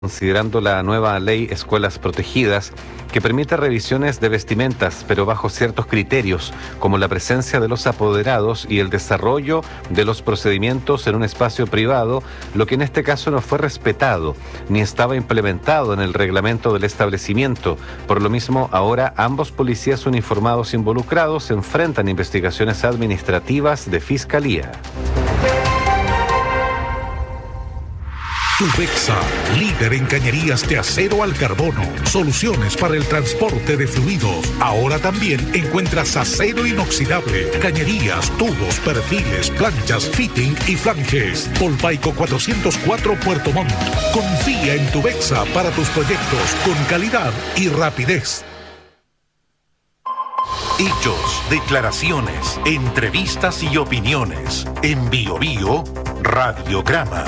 considerando la nueva ley Escuelas Protegidas, que permite revisiones de vestimentas, pero bajo ciertos criterios, como la presencia de los apoderados y el desarrollo de los procedimientos en un espacio privado, lo que en este caso no fue respetado, ni estaba implementado en el reglamento del establecimiento. Por lo mismo, ahora ambos policías uniformados involucrados enfrentan investigaciones administrativas de Fiscalía. Tubexa, líder en cañerías de acero al carbono, soluciones para el transporte de fluidos. Ahora también encuentras acero inoxidable, cañerías, tubos, perfiles, planchas, fitting y flanges. Polpaico 404 Puerto Montt. Confía en Tubexa para tus proyectos con calidad y rapidez. Hechos, declaraciones, entrevistas y opiniones. En Bio Bio, Radiograma.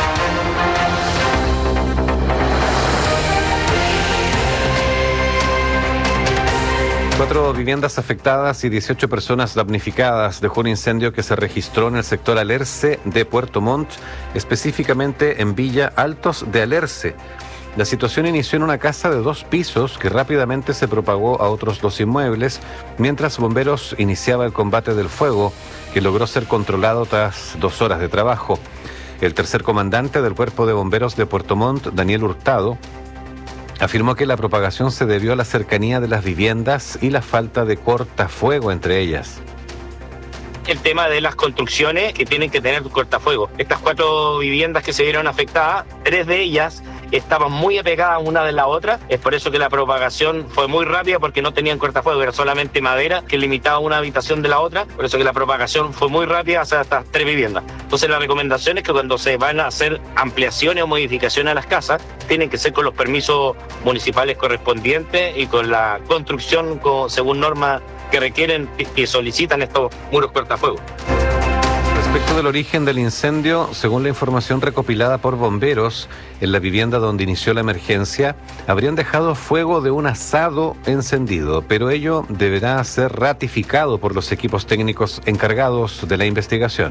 4 viviendas afectadas y 18 personas damnificadas dejó un incendio que se registró en el sector Alerce de Puerto Montt, específicamente en Villa Altos de Alerce. La situación inició en una casa de 2 pisos que rápidamente se propagó a otros 2 inmuebles, mientras bomberos iniciaba el combate del fuego, que logró ser controlado tras 2 horas de trabajo. El tercer comandante del Cuerpo de Bomberos de Puerto Montt, Daniel Hurtado, afirmó que la propagación se debió a la cercanía de las viviendas y la falta de cortafuego entre ellas. El tema de las construcciones que tienen que tener cortafuego. Estas 4 viviendas que se vieron afectadas, 3 de ellas estaban muy apegadas una de la otra. Es por eso que la propagación fue muy rápida, porque no tenían cortafuego, era solamente madera que limitaba una habitación de la otra. Por eso que la propagación fue muy rápida hacia estas 3 viviendas. Entonces la recomendación es que cuando se van a hacer ampliaciones o modificaciones a las casas, tienen que ser con los permisos municipales correspondientes y con la construcción según normas que requieren y solicitan estos muros cortafuegos. Respecto del origen del incendio, según la información recopilada por bomberos, en la vivienda donde inició la emergencia, habrían dejado fuego de un asado encendido, pero ello deberá ser ratificado por los equipos técnicos encargados de la investigación.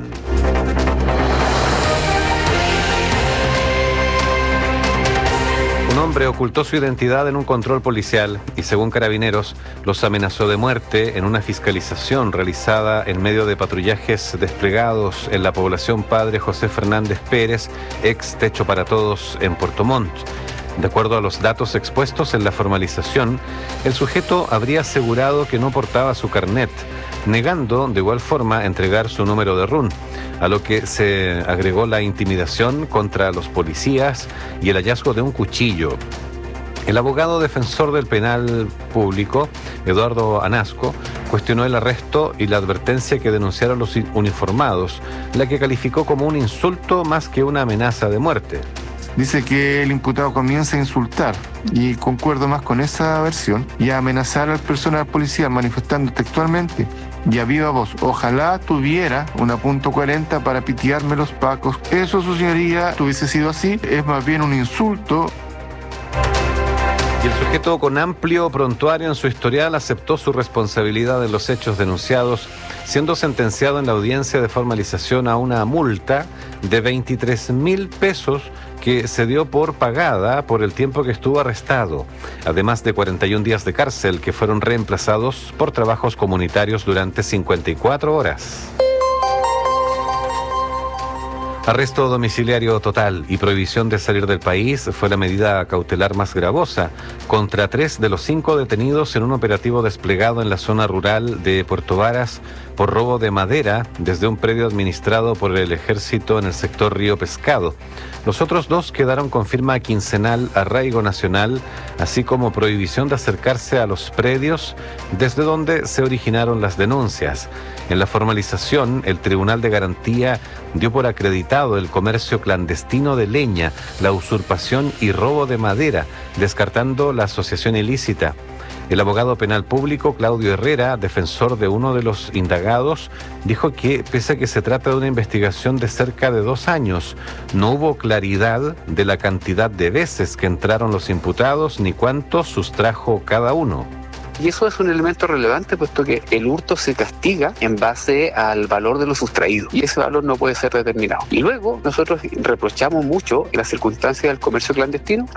Un hombre ocultó su identidad en un control policial y, según Carabineros, los amenazó de muerte en una fiscalización realizada en medio de patrullajes desplegados en la población Padre José Fernández Pérez, ex Techo para Todos, en Puerto Montt. De acuerdo a los datos expuestos en la formalización, el sujeto habría asegurado que no portaba su carnet, negando de igual forma entregar su número de RUN, a lo que se agregó la intimidación contra los policías y el hallazgo de un cuchillo. El abogado defensor del penal público, Eduardo Anasco, cuestionó el arresto y la advertencia que denunciaron los uniformados, la que calificó como un insulto más que una amenaza de muerte. Dice que el imputado comienza a insultar, y concuerdo más con esa versión, y a amenazar al personal policial, manifestando textualmente: y a viva voz, ojalá tuviera una .40 para pitearme los pacos. Eso, su señoría, hubiese sido así, es más bien un insulto. Y el sujeto, con amplio prontuario en su historial, aceptó su responsabilidad en los hechos denunciados, siendo sentenciado en la audiencia de formalización a una multa de 23.000 pesos que se dio por pagada por el tiempo que estuvo arrestado, además de 41 días de cárcel que fueron reemplazados por trabajos comunitarios durante 54 horas. Arresto domiciliario total y prohibición de salir del país fue la medida cautelar más gravosa contra 3 de los 5 detenidos en un operativo desplegado en la zona rural de Puerto Varas por robo de madera desde un predio administrado por el Ejército en el sector Río Pescado. Los otros 2 quedaron con firma quincenal arraigo nacional, así como prohibición de acercarse a los predios desde donde se originaron las denuncias. En la formalización, el Tribunal de Garantía dio por acreditado el comercio clandestino de leña, la usurpación y robo de madera, descartando la asociación ilícita. El abogado penal público Claudio Herrera, defensor de uno de los indagados, dijo que, pese a que se trata de una investigación de cerca de 2 años, no hubo claridad de la cantidad de veces que entraron los imputados ni cuánto sustrajo cada uno. Y eso es un elemento relevante, puesto que el hurto se castiga en base al valor de lo sustraído, y ese valor no puede ser determinado. Y luego nosotros reprochamos mucho en las circunstancias del comercio clandestino